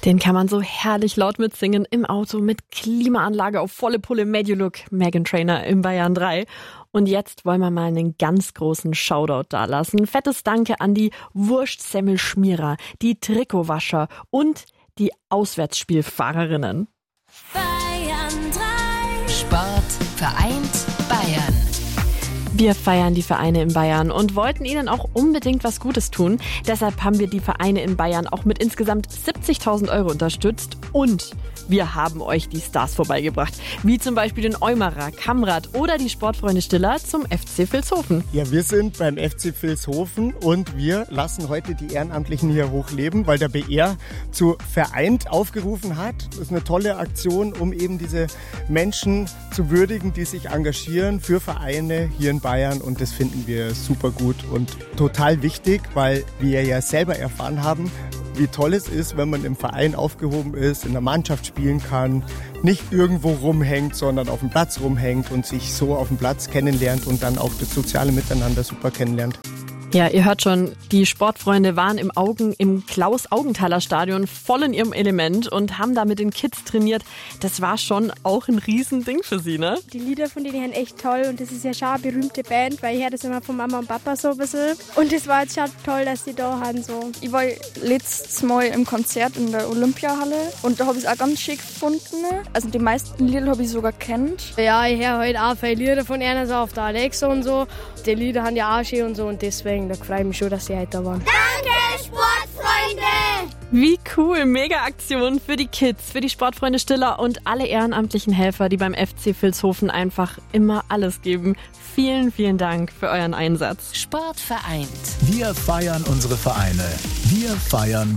Den kann man so herrlich laut mitsingen im Auto mit Klimaanlage auf volle Pulle. Mediolook, Meghan Trainor im Bayern 3. Und jetzt wollen wir mal einen ganz großen Shoutout dalassen. Fettes Danke an die Wurstsemmelschmierer, die Trikotwascher und die Auswärtsspielfahrerinnen. Bayern 3. Sport vereint Bayern. Wir feiern die Vereine in Bayern und wollten ihnen auch unbedingt was Gutes tun. Deshalb haben wir die Vereine in Bayern auch mit insgesamt 70.000 € unterstützt. Und wir haben euch die Stars vorbeigebracht, wie zum Beispiel den Eumarer, Kamrat oder die Sportfreunde Stiller zum FC Vilshofen. Ja, wir sind beim FC Vilshofen und wir lassen heute die Ehrenamtlichen hier hochleben, weil der BR zu Vereint aufgerufen hat. Das ist eine tolle Aktion, um eben diese Menschen zu würdigen, die sich engagieren für Vereine hier in Bayern, und das finden wir super gut und total wichtig, weil wir ja selber erfahren haben, wie toll es ist, wenn man im Verein aufgehoben ist, in der Mannschaft spielen kann, nicht irgendwo rumhängt, sondern auf dem Platz rumhängt und sich so auf dem Platz kennenlernt und dann auch das soziale Miteinander super kennenlernt. Ja, ihr hört schon, die Sportfreunde waren im Klaus-Augenthaler-Stadion voll in ihrem Element und haben da mit den Kids trainiert. Das war schon auch ein Riesending für sie, ne? Die Lieder von denen sind echt toll und das ist ja schon eine berühmte Band, weil ich höre das immer von Mama und Papa so ein bisschen. Und es war jetzt schon toll, dass die da haben so. Ich war letztes Mal im Konzert in der Olympiahalle und da habe ich es auch ganz schick gefunden. Also die meisten Lieder habe ich sogar kennt. Ja, ich höre heute auch viele Lieder von einer so auf der Alexa und so. Die Lieder haben ja auch schön und so und deswegen. Da freue ich mich schon, dass Sie heute da waren. Danke, Sportfreunde! Wie cool, mega Aktion für die Kids, für die Sportfreunde Stiller und alle ehrenamtlichen Helfer, die beim FC Vilshofen einfach immer alles geben. Vielen, vielen Dank für euren Einsatz. Sport vereint. Wir feiern unsere Vereine. Wir feiern